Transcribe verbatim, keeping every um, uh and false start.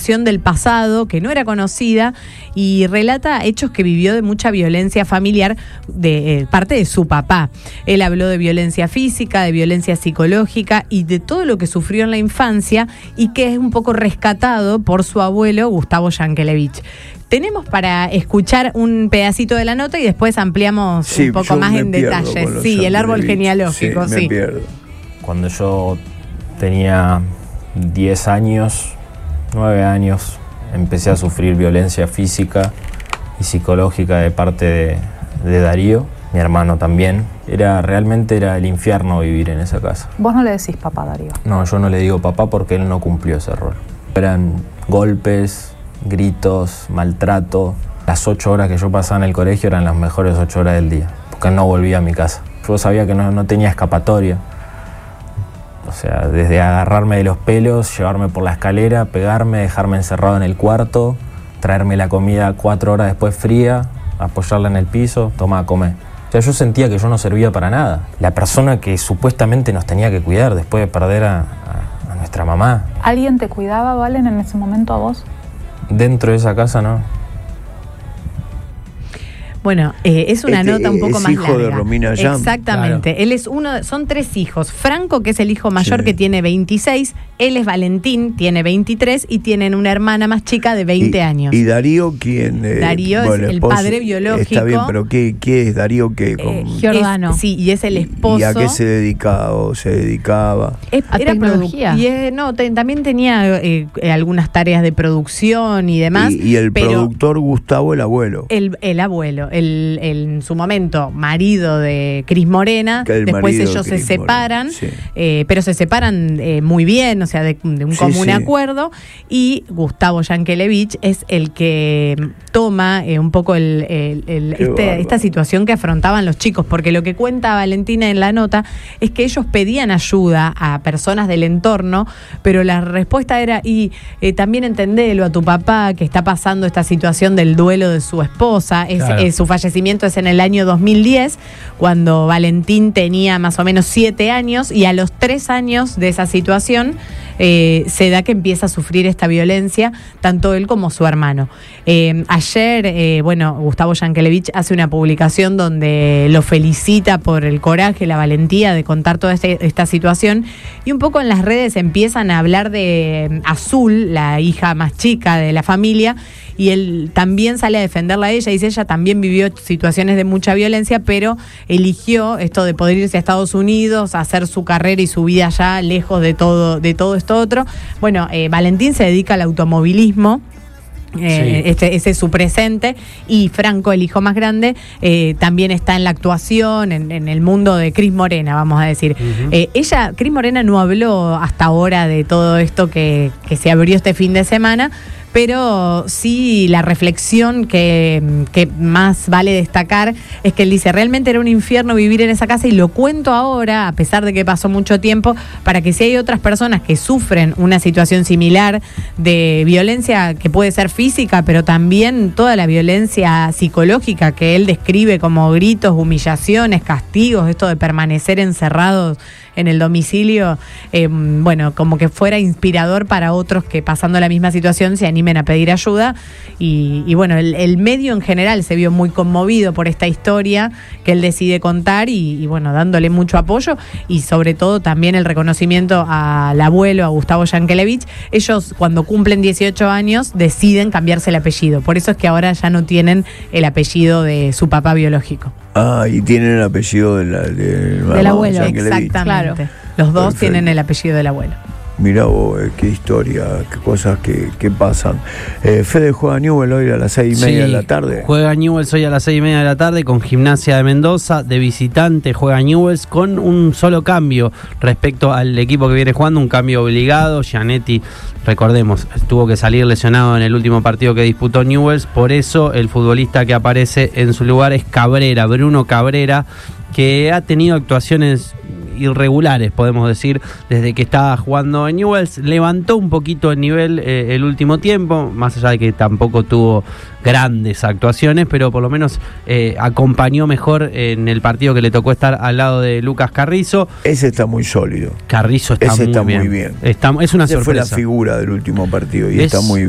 del pasado que no era conocida y relata hechos que vivió de mucha violencia familiar de eh, parte de su papá. Él habló de violencia física, de violencia psicológica y de todo lo que sufrió en la infancia y que es un poco rescatado por su abuelo Gustavo Yankelevich. Tenemos para escuchar un pedacito de la nota y después ampliamos sí, un poco más en detalle. Sí, el árbol genealógico, sí. Me sí. pierdo. Cuando yo tenía diez años, nueve años, empecé a sufrir violencia física y psicológica de parte de, de Darío, mi hermano también. Era, realmente era el infierno vivir en esa casa. ¿Vos no le decís papá, Darío? No, yo no le digo papá porque él no cumplió ese rol. Eran golpes, gritos, maltrato. Las ocho horas que yo pasaba en el colegio eran las mejores ocho horas del día, porque no volvía a mi casa. Yo sabía que no, no tenía escapatoria. O sea, desde agarrarme de los pelos, llevarme por la escalera, pegarme, dejarme encerrado en el cuarto, traerme la comida cuatro horas después fría, apoyarla en el piso, toma a comer. O sea, yo sentía que yo no servía para nada. La persona que supuestamente nos tenía que cuidar después de perder a, a, a nuestra mamá. ¿Alguien te cuidaba, Valen, en ese momento a vos? Dentro de esa casa, no. Bueno, eh, es una este, nota un poco es más hijo larga. de Romina Yan. Exactamente. Claro. Él es uno, son tres hijos. Franco, que es el hijo mayor, sí, que tiene veintiséis. Él es Valentín, tiene veintitrés y tienen una hermana más chica de veinte y, años. ¿Y Darío quién? Eh, Darío bueno, es el esposo, padre biológico. Está bien, pero ¿qué, qué es Darío? ¿Qué? Con, eh, Giordano. Es, sí, y es el esposo. ¿Y a qué se dedicaba o se dedicaba? Es, a era tecnología. Y eh, no, te, también tenía eh, algunas tareas de producción y demás. Y, y el productor Gustavo, el abuelo. El, el abuelo, el, el en su momento marido de Cris Morena, después ellos se separan, Morena, sí. eh, pero se separan eh, muy bien, o sea, de, de un sí, común sí. acuerdo, y Gustavo Yankelevich es el que toma eh, un poco el, el, el, este, esta situación que afrontaban los chicos, porque lo que cuenta Valentina en la nota es que ellos pedían ayuda a personas del entorno, pero la respuesta era, y eh, también entendelo a tu papá que está pasando esta situación del duelo de su esposa, es, claro. eh, su fallecimiento es en el año dos mil diez, cuando Valentín tenía más o menos siete años, y a los tres años de esa situación eh, se da que empieza a sufrir esta violencia, tanto él como su hermano. Eh, ayer, eh, bueno, Gustavo Yankelevich hace una publicación donde lo felicita por el coraje, la valentía de contar toda este, esta situación, y un poco en las redes empiezan a hablar de Azul, la hija más chica de la familia, y él también sale a defenderla a ella, dice ella también vivió situaciones de mucha violencia, pero eligió esto de poder irse a Estados Unidos, hacer su carrera y su vida allá, lejos de todo, de todo esto otro. Bueno, eh, Valentín se dedica al automovilismo. Eh, sí. este, ese es su presente, y Franco, el hijo más grande, eh, también está en la actuación, en, en el mundo de Cris Morena, vamos a decir. Uh-huh. eh, ella, Cris Morena, no habló hasta ahora de todo esto que, que se abrió este fin de semana, pero sí la reflexión que, que más vale destacar es que él dice, realmente era un infierno vivir en esa casa, y lo cuento ahora, a pesar de que pasó mucho tiempo, para que si hay otras personas que sufren una situación similar de violencia, que puede ser física, pero también toda la violencia psicológica que él describe como gritos, humillaciones, castigos, esto de permanecer encerrados en el domicilio, eh, bueno, como que fuera inspirador para otros que pasando la misma situación se animen a pedir ayuda, y, y bueno, el, el medio en general se vio muy conmovido por esta historia que él decide contar, y, y bueno, dándole mucho apoyo, y sobre todo también el reconocimiento al abuelo, a Gustavo Yankelevich. Ellos, cuando cumplen dieciocho años, deciden cambiarse el apellido, por eso es que ahora ya no tienen el apellido de su papá biológico. Ah, y tienen el apellido de la, de del abuelo, exactamente. Claro. Los dos Perfecto. Tienen el apellido del abuelo. Mirá vos, eh, qué historia, qué cosas que, que pasan. Eh, Fede juega Newell's hoy a las seis y media sí, de la tarde. Juega Newell's hoy a las seis y media de la tarde con Gimnasia de Mendoza. De visitante juega Newell's con un solo cambio respecto al equipo que viene jugando, un cambio obligado. Gianetti, recordemos, tuvo que salir lesionado en el último partido que disputó Newell's. Por eso el futbolista que aparece en su lugar es Cabrera, Bruno Cabrera, que ha tenido actuaciones irregulares, podemos decir, desde que estaba jugando en Newell's. Levantó un poquito el nivel eh, el último tiempo, más allá de que tampoco tuvo grandes actuaciones, pero por lo menos eh, acompañó mejor en el partido que le tocó estar al lado de Lucas Carrizo. Ese está muy sólido. Carrizo está, Ese muy, está bien. muy bien. Está, es una Ese sorpresa. Fue la figura del último partido y es, está muy bien.